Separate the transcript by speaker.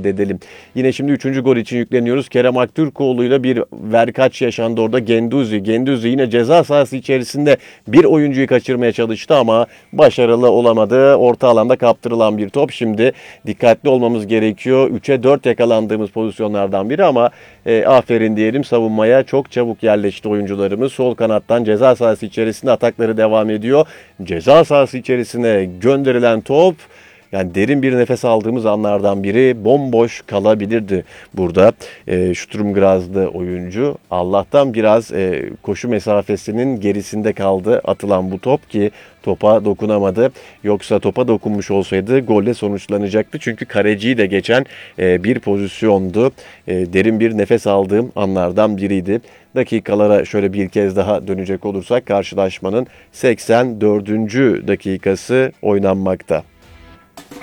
Speaker 1: ifade edelim. Yine şimdi 3. gol için yükleniyoruz. Kerem Aktürkoğlu ile bir verkaç yaşandı orada. Genduzi yine ceza sahası içerisinde bir oyuncuyu kaçırmaya çalıştı ama başarılı olamadı. Orta alanda kaptırılan bir top. Şimdi dikkatli olmamız gerekiyor. 3'e 4 yakalandığımız pozisyonlardan biri ama aferin diyelim, savunmaya çok çabuk yerleşti oyuncularımız. Sol kanattan ceza sahası içerisinde atakları devam ediyor. Ceza sahası içerisine gönderilen top, yani derin bir nefes aldığımız anlardan biri, bomboş kalabilirdi burada. Sturm Graz'dı oyuncu. Allah'tan biraz koşu mesafesinin gerisinde kaldı atılan bu top ki topa dokunamadı. Yoksa topa dokunmuş olsaydı golle sonuçlanacaktı. Çünkü kaleciyi de geçen bir pozisyondu. Derin bir nefes aldığım anlardan biriydi. Dakikalara şöyle bir kez daha dönecek olursak karşılaşmanın 84. dakikası oynanmakta.